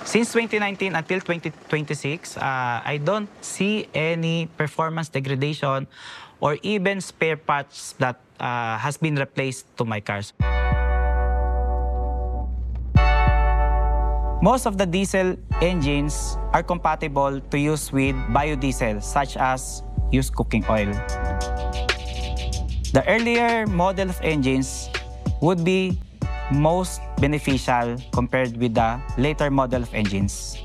Since 2019 until 2026, I don't see any performance degradation or even spare parts that has been replaced to my cars. Most of the diesel engines are compatible to use with biodiesel, such as used cooking oil. The earlier model of engines would be most beneficial compared with the later model of engines.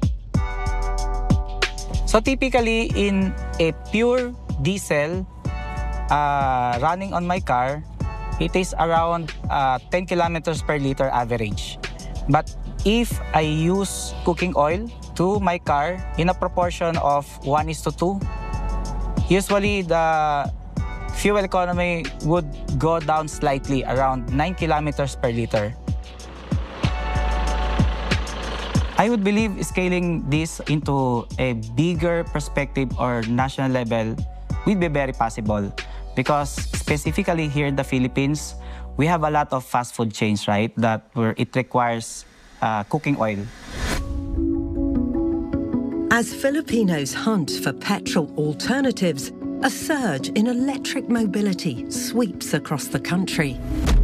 So typically, in a pure diesel running on my car, it is around 10 kilometers per liter average. But if I use cooking oil to my car in a proportion of 1:2, usually the fuel economy would go down slightly, around 9 kilometers per liter. I would believe scaling this into a bigger perspective or national level will be very possible, because specifically here in the Philippines, we have a lot of fast food chains, right, where it requires cooking oil. As Filipinos hunt for petrol alternatives, a surge in electric mobility sweeps across the country.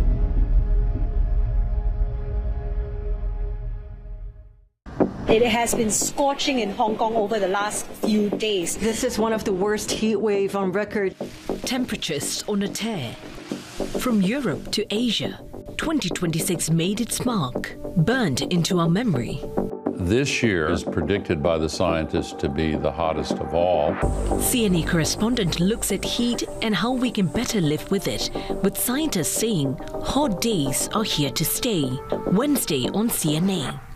It has been scorching in Hong Kong over the last few days. This is one of the worst heat wave on record. Temperatures on a tear. From Europe to Asia, 2026 made its mark, burned into our memory. This year is predicted by the scientists to be the hottest of all. CNA correspondent looks at heat and how we can better live with it, with scientists saying hot days are here to stay. Wednesday on CNA.